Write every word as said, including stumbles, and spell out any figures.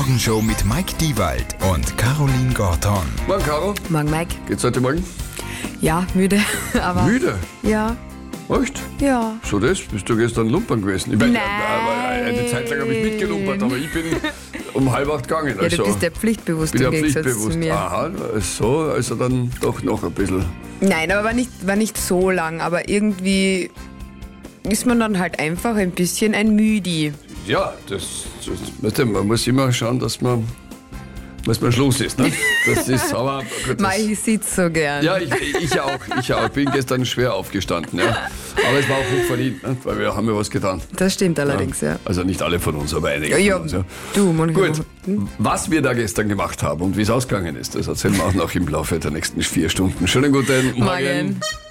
Morgenshow mit Mike Diewald und Caroline Gorton. Morgen, Caro. Morgen, Mike. Geht's heute Morgen? Ja, müde. Aber Müde? Ja, Echt? ja. So das? Bist du gestern Lumpern gewesen? Ich mein, Nein. aber eine Zeit lang habe ich mitgelumpert, aber ich bin um halb acht gegangen. Ja, Also du bist ja pflichtbewusst bin ja im Gegensatz pflichtbewusst. zu mir. Aha, so, also dann doch noch ein bisschen. Nein, aber war nicht, war nicht so lang. Aber irgendwie ist man dann halt einfach ein bisschen ein Müdi. Ja, das, das weißt du, man muss immer schauen, dass man, dass man Schluss ist. Ne? Das ist, aber gut, das, Mai, ich sitze so gern. ja, ich, ich auch, ich auch. Ich bin gestern schwer aufgestanden. Ja. Aber es war auch hoch verdient, ne? Weil wir haben ja was getan. Das stimmt allerdings, ja. Also nicht alle von uns, aber einige Ja, ja, von uns. Ja. du, manchmal. Gut, was wir da gestern gemacht haben und wie es ausgegangen ist, das erzählen wir auch noch im Laufe der nächsten vier Stunden. Schönen guten Morgen. Morgen.